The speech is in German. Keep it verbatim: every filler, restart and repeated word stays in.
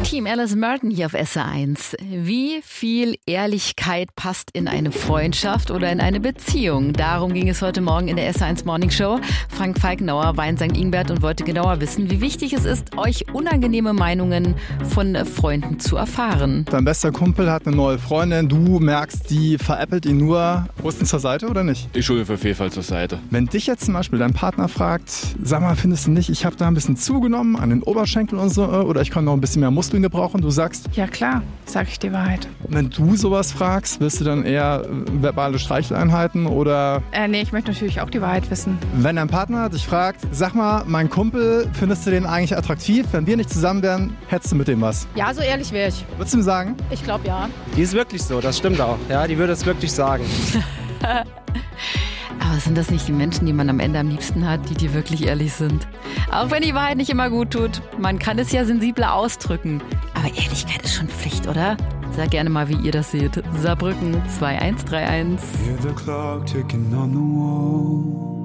Team Alice Merton hier auf S R eins. Wie viel Ehrlichkeit passt in eine Freundschaft oder in eine Beziehung? Darum ging es heute Morgen in der S R eins Morning Show. Frank Falkenauer war in Sankt Ingbert und wollte genauer wissen, wie wichtig es ist, euch unangenehme Meinungen von Freunden zu erfahren. Dein bester Kumpel hat eine neue Freundin, du merkst, die veräppelt ihn nur. Rüsten zur Seite oder nicht? Ich schule auf jeden Fall zur Seite. Wenn dich jetzt zum Beispiel dein Partner fragt, sag mal, findest du nicht, ich habe da ein bisschen zugenommen an den Oberschenkeln und so, oder ich kann noch ein bisschen mehr Muskeln gebrauchen, du sagst? Ja klar, sag ich die Wahrheit. Wenn du sowas fragst, willst du dann eher verbale Streicheleinheiten oder? Äh, nee, ich möchte natürlich auch die Wahrheit wissen. Wenn dein Partner dich fragt, sag mal, mein Kumpel, findest du den eigentlich attraktiv? Wenn wir nicht zusammen wären, hättest du mit dem was? Ja, so ehrlich wäre ich. Würdest du ihm sagen? Ich glaube ja. Die ist wirklich so, das stimmt auch. Ja, die würde es wirklich sagen. Aber sind das nicht die Menschen, die man am Ende am liebsten hat, die dir wirklich ehrlich sind? Auch wenn die Wahrheit nicht immer gut tut. Man kann es ja sensibler ausdrücken. Aber Ehrlichkeit ist schon Pflicht, oder? Sag gerne mal, wie ihr das seht. Saarbrücken zwei eins drei eins. Hear the clock ticking on the wall.